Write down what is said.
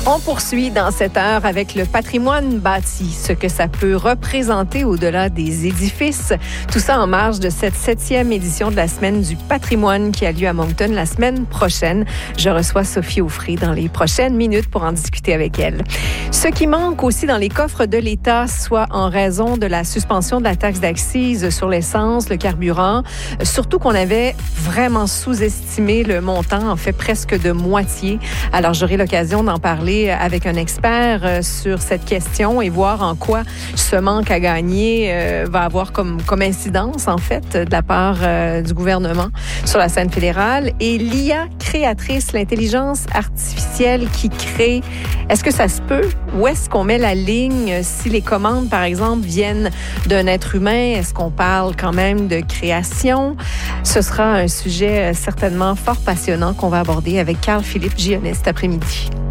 On poursuit dans cette heure avec le patrimoine bâti, ce que ça peut représenter au-delà des édifices. Tout ça en marge de cette 7e édition de la Semaine du patrimoine qui a lieu à Moncton la semaine prochaine. Je reçois Sophie Aufray dans les prochaines minutes pour en discuter avec elle. Ce qui manque aussi dans les coffres de l'État, soit en raison de la suspension de la taxe d'accise sur l'essence, le carburant, surtout qu'on avait vraiment sous-estimé le montant, en fait presque de moitié. Alors j'aurai l'occasion d'en parler avec un expert sur cette question et voir en quoi ce manque à gagner va avoir comme incidence, en fait, de la part du gouvernement sur la scène fédérale. Et l'IA créatrice, l'intelligence artificielle qui crée, est-ce que ça se peut? Où est-ce qu'on met la ligne si les commandes, par exemple, viennent d'un être humain? Est-ce qu'on parle quand même de création? Ce sera un sujet certainement fort passionnant qu'on va aborder avec Carl-Philippe Gionnet cet après-midi.